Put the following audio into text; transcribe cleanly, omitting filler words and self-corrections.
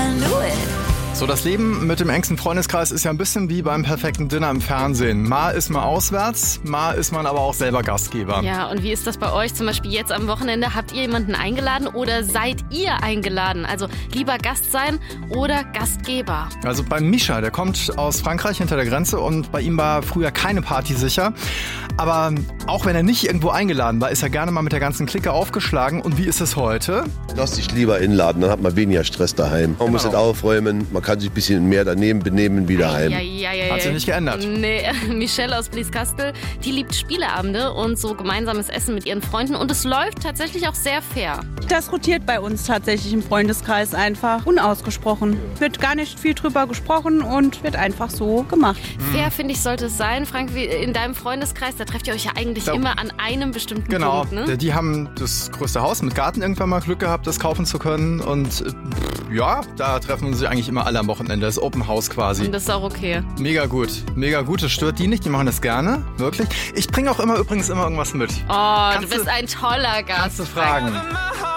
I knew it. So, das Leben mit dem engsten Freundeskreis ist ja ein bisschen wie beim perfekten Dinner im Fernsehen. Mal ist man auswärts, mal ist man aber auch selber Gastgeber. Ja, und wie ist das bei euch? Zum Beispiel jetzt am Wochenende, habt ihr jemanden eingeladen oder seid ihr eingeladen? Also lieber Gast sein oder Gastgeber? Also bei Mischa, der kommt aus Frankreich hinter der Grenze und bei ihm war früher keine Party sicher. Aber auch wenn er nicht irgendwo eingeladen war, ist er gerne mal mit der ganzen Clique aufgeschlagen. Und wie ist es heute? Lass dich lieber einladen, dann hat man weniger Stress daheim. Man muss nicht aufräumen, man kann sich ein bisschen mehr daneben benehmen wie daheim. Hat sich nicht geändert. Nee, Michelle aus Blieskastel, die liebt Spieleabende und so gemeinsames Essen mit ihren Freunden. Und es läuft tatsächlich auch sehr fair. Das rotiert bei uns tatsächlich im Freundeskreis einfach unausgesprochen. Wird gar nicht viel drüber gesprochen und wird einfach so gemacht. Fair, finde ich, sollte es sein. Frank, wie in deinem Freundeskreis, da trefft ihr euch ja eigentlich immer an einem bestimmten Punkt, ne? Genau, die haben das größte Haus mit Garten irgendwann mal Glück gehabt, das kaufen zu können. Und ja, da treffen sich eigentlich immer alle am Wochenende. Das ist Open House quasi. Und das ist auch okay. Mega gut. Mega gut. Das stört die nicht. Die machen das gerne. Wirklich. Ich bringe auch übrigens immer irgendwas mit. Oh, du bist ein toller Gast. Kannst du fragen.